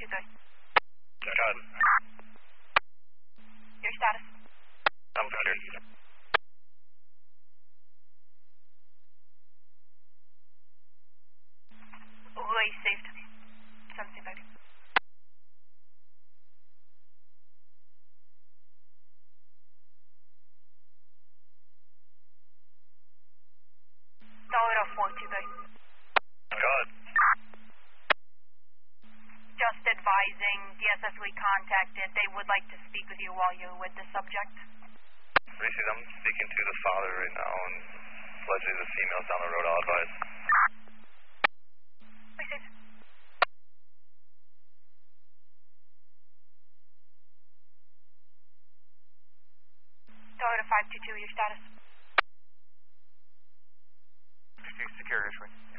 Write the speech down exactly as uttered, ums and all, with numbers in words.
two three. Got it. Your status? I'm good. Way saved. seventeen thirty. Toyota four two three. Got it. Just advising, D S S we contacted. They would like to speak with you while you're with the subject. Reese, I'm speaking to the father right now, and allegedly the female's down the road. I'll advise. Receive. Toyota five two two, your status? Secure, Ishway.